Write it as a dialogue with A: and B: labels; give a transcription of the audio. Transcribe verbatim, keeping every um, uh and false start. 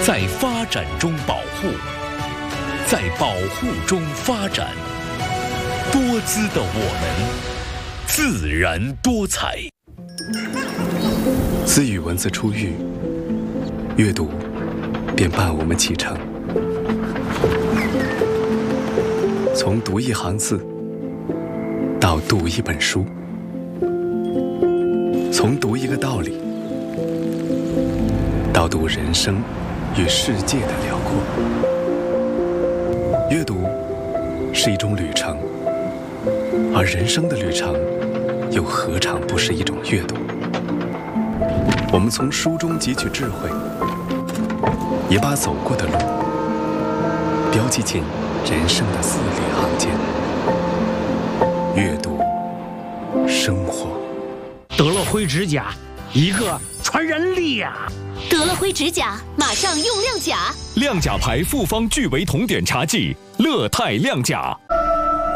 A: 在发展中保护，在保护中发展。多姿的我们，自然多彩。
B: 自与文字初遇，阅读便伴我们启程。从读一行字到读一本书，从读一个道理到读人生与世界的辽阔。阅读是一种旅程，而人生的旅程又何尝不是一种阅读？我们从书中汲取智慧，也把走过的路标记进人生的字里行间。阅读，生活。
C: 得了灰指甲，一个传染俩。
D: 得了灰指甲，马上用亮甲。
E: 亮甲牌复方聚维酮碘茶剂，乐泰亮甲。